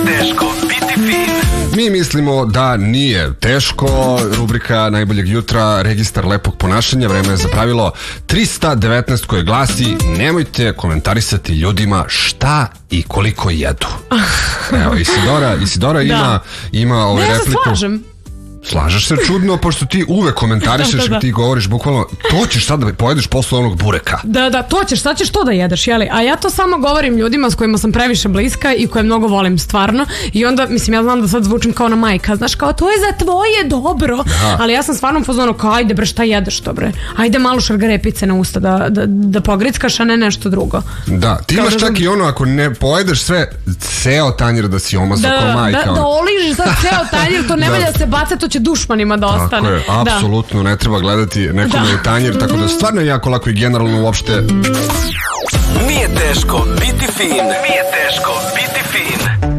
teško biti fin. Mi mislimo da nije teško. Rubrika najboljeg jutra, registar lepog ponašanja. Vreme je za pravilo 319 koje glasi: nemojte komentarisati ljudima šta i koliko jedu. Evo, Isidora ima ovaj repliku. Ja se slažem. Slažeš se čudno, pošto ti uvek komentarišeš i ti govoriš bukvalno to ćeš sad da pojedeš posle onog bureka. Da, to ćeš, sad ćeš to da jedeš, jeli? A ja to samo govorim ljudima s kojima sam previše bliska i koje mnogo volim stvarno. I onda, mislim, ja znam da sad zvučim kao na majka, znaš, kao to je za tvoje dobro. Da. Ali ja sam stvarno u fazonu kao ajde bre, šta jedeš to bre? Ajde malo šargarepice na usta da pogrickaš, a ne nešto drugo. Da, ti imaš čak i ono, ako ne pojedeš sve, ceo tanjir da si omazao kao majka. Da oližiš sad ceo tanjir, to ne valja se baca, to će dušmanima da ostane. Tako je, apsolutno ne treba gledati nekome u tanjir, tako da stvarno je jako lako i generalno uopšte. Nije teško biti fin. Nije teško biti fin.